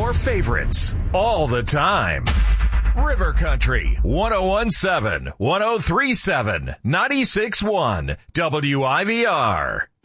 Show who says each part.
Speaker 1: your favorites all the time. River Country, 1017, 1037, 96.1, WIVR.